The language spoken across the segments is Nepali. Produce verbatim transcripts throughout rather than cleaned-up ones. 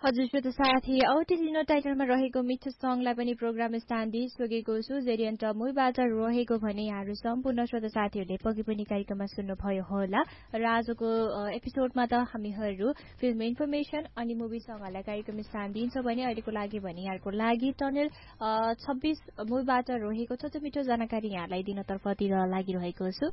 हजुर श्रोता साथी औटिनो टाइटलमा रहेको मिठो सङलाई पनि प्रोग्राम स्थान दिइसकेको छु जेरियन्ट मुइबाट रहेको भने यहाँहरू सम्पूर्ण श्रोता साथीहरूले पघि पनि कार्यक्रममा सुन्नुभयो होला र आजको एपिसोडमा त हामीहरू फिल्म इन्फर्मेसन अनि मुभी सङहरूलाई कार्यक्रम स्थान दिन्छौँ भने अहिलेको लागि भने यहाँहरूको लागि टनल छब्बीस मुभीबाट रहेको छोटो मिठो जानकारी यहाँलाई दिनतर्फतिर लागिरहेको छु।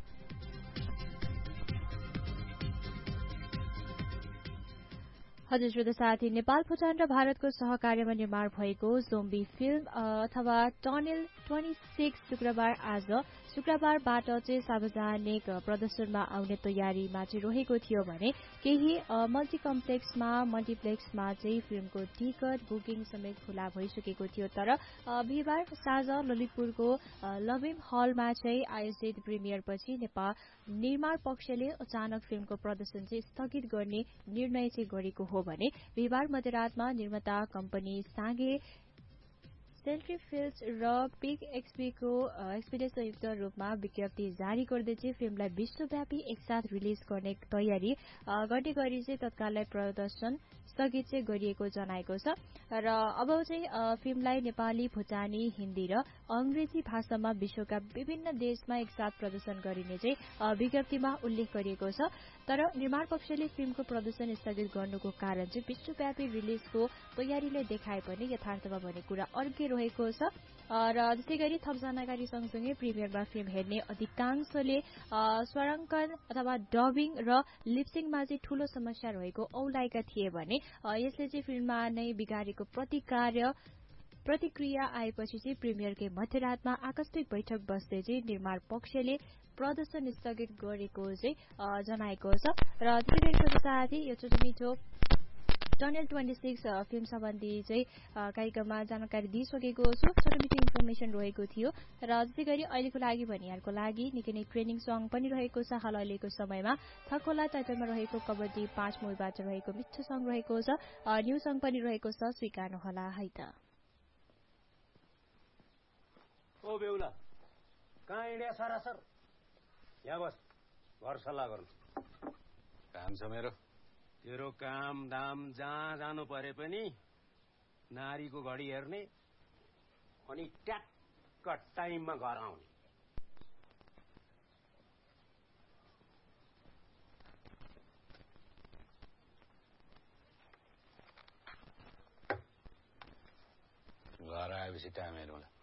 हजुर श्रोता साथी नेपाल भुटान र भारतको सहकार्यमा निर्माण भएको जोम्बी फिल्म अथवा टनेल छब्बीस शुक्रबार आज शुक्रबारबाट चाहिँ सार्वजनिक प्रदर्शनमा आउने तयारीमा चाहिँ रहेको थियो भने केही मल्टिकम्प्लेक्समा मल्टिप्लेक्समा चाहिँ फिल्मको टिकट बुकिङ समेत खुला भइसकेको थियो तर बिहिबार साँझ ललितपुरको लभिम हलमा चाहिँ आयोजित प्रिमियरपछि नेपाल निर्माण पक्षले अचानक फिल्मको प्रदर्शन चाहिँ स्थगित गर्ने निर्णय चाहिँ गरेको हो भने बिहिबार मध्यरातमा निर्माता कम्पनी सागे सेन्ट्री फिल्ड्स र पिक एक्सपीको एक्सपीले संयुक्त रूपमा विज्ञप्ति जारी गर्दै चाहिँ फिल्मलाई विश्वव्यापी एकसाथ रिलिज गर्ने तयारी गर्ने गरी चाहिँ तत्कालै प्रदर्शन स्थगित चाहिँ गरिएको जनाएको छ र अब चाहिँ फिल्मलाई नेपाली भुटानी हिन्दी र अंग्रेजी भाषामा विश्वका विभिन्न देशमा एकसाथ प्रदर्शन गरिने चाहिँ विज्ञप्तिमा उल्लेख गरिएको छ तर निर्माण पक्षले फिल्मको प्रदर्शन स्थगित गर्नुको कारण चाहिँ विश्वव्यापी रिलिजको तयारीले देखाए पनि यथार्थमा भन्ने कुरा अर्कै रहेको छ र त्यसै गरी थप जानकारी सँगसँगै प्रिमियरमा फिल्म हेर्ने अधिकांशले स्वराङ्कन अथवा डबिङ र लिप्सिङमा चाहिँ ठूलो समस्या रहेको औलाएका थिए भने यसले चाहिँ फिल्ममा नै बिगारेको प्रतिक्रिया प्रतिक्रिया आएपछि चाहिँ प्रिमियरकै मध्यरातमा आकस्मिक बैठक बस्दै चाहिँ निर्माण पक्षले प्रदर्शन स्थगित गरेको चाहिँ जनाएको छ र त्यसै गरी साथै यो छोटो मिठो टनेल छब्बीस फिल्म सम्बन्धी चाहिँ कार्यक्रममा जानकारी दिइसकेको छु छोटो मिठो इन्फर्मेसन रहेको थियो र त्यसै गरी अहिलेको लागि भनिहारको लागि निकै नै ट्रेनिङ सङ पनि रहेको छ हाल अहिलेको समयमा थकोला टाइटलमा रहेको कबड्डी पाँच मुभीबाट रहेको मिठो सङ रहेको छ न्यू सङ पनि रहेको छ स्वीकार्नुहोला है त। ओ बेहुला कहाँ हिँड्या सरासर यहाँ बस घर सल्लाह गर्नु काम छ मेरो तेरो काम दाम जहाँ जानु परे पनि नारीको घडी हेर्ने अनि ट्याक्क टाइममा घर आउने घर आएपछि टाइम हेर्नु होला